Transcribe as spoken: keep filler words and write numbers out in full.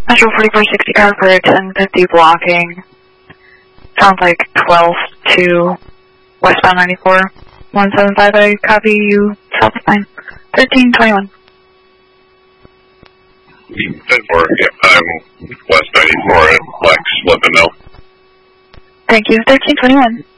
Metro forty-four sixty car for ten fifty blocking. Sounds like twelve to westbound ninety-four. one seven five, I copy you. South line. thirteen twenty-one. ten four, yeah, I'm west ninety-four at Flex, let them know. Thank you. thirteen twenty-one.